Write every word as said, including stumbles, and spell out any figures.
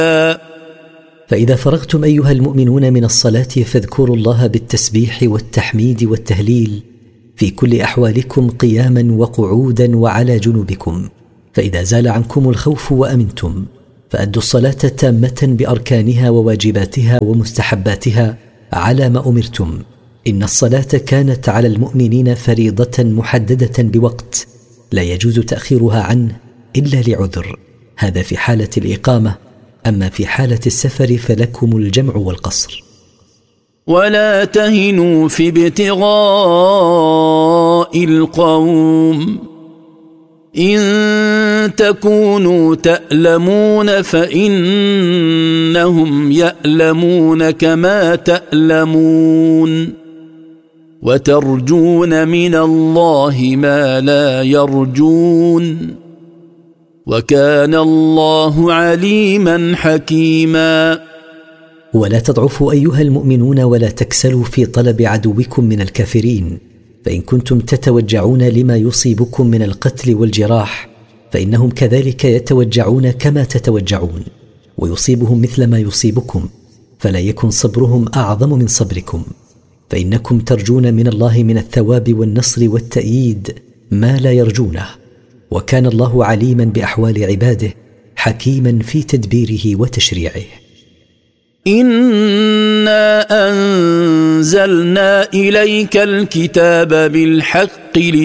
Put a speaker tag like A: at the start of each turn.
A: فإذا فرغتم أيها المؤمنون من الصلاة فاذكروا الله بالتسبيح والتحميد والتهليل في كل أحوالكم قياما وقعودا وعلى جنوبكم. فإذا زال عنكم الخوف وأمنتم فأدوا الصلاة تامة بأركانها وواجباتها ومستحباتها على ما أمرتم. إن الصلاة كانت على المؤمنين فريضة محددة بوقت لا يجوز تأخيرها عنه إلا لعذر، هذا في حالة الإقامة، أما في حالة السفر فلكم الجمع والقصر.
B: ولا تهنوا في ابتغاء القوم إن تكونوا تألمون فإنهم يألمون كما تألمون وترجون من الله ما لا يرجون وكان الله عليما حكيما.
A: ولا تضعفوا أيها المؤمنون ولا تكسلوا في طلب عدوكم من الكافرين، فإن كنتم تتوجعون لما يصيبكم من القتل والجراح فإنهم كذلك يتوجعون كما تتوجعون ويصيبهم مثل ما يصيبكم، فلا يكن صبرهم أعظم من صبركم، فإنكم ترجون من الله من الثواب والنصر والتأييد ما لا يرجونه، وكان الله عليما بأحوال عباده حكيما في تدبيره وتشريعه.
B: إنا أنزلنا إليك الكتاب بالحق